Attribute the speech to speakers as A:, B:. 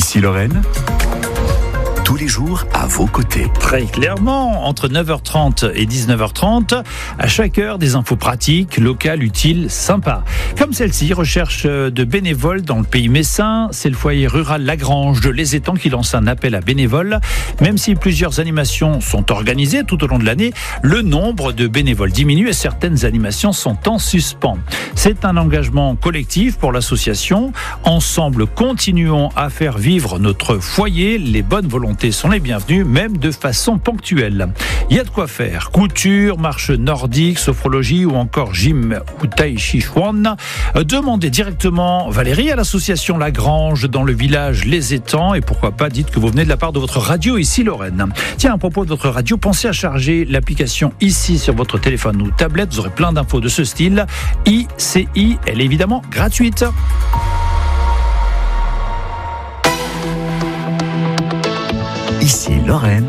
A: Ici Lorraine, tous les jours à vos côtés.
B: Très clairement, entre 9h30 et 19h30, à chaque heure, des infos pratiques, locales, utiles, sympas. Comme celle-ci, recherche de bénévoles dans le pays messin. C'est le foyer rural Lagrange de Les Étangs qui lance un appel à bénévoles. Même si plusieurs animations sont organisées tout au long de l'année, le nombre de bénévoles diminue et certaines animations sont en suspens. C'est un engagement collectif pour l'association. Ensemble, continuons à faire vivre notre foyer. Les bonnes volontés sont les bienvenus, même de façon ponctuelle. Il y a de quoi faire. Couture, marche nordique, sophrologie ou encore gym ou tai chi chuan. Demandez directement Valérie à l'association Lagrange dans le village Les Étangs et pourquoi pas dites que vous venez de la part de votre radio Ici Lorraine. Tiens, à propos de votre radio, pensez à charger l'application Ici sur votre téléphone ou tablette. Vous aurez plein d'infos de ce style. ICI, elle est évidemment gratuite.
A: Ici Lorraine.